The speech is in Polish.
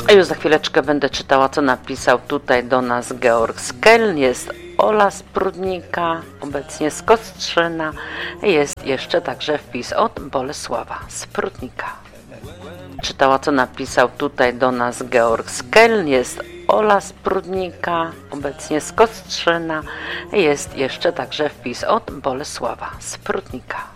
A już za chwileczkę będę czytała, co napisał tutaj do nas Georg Skeln. Jest Ola z Prudnika, obecnie z Kostrzyna. Jest jeszcze także wpis od Bolesława z Prudnika. Czytała, co napisał tutaj do nas Georg Skeln. Jest Ola z Prudnika, obecnie z Kostrzyna. Jest jeszcze także wpis od Bolesława z Prudnika.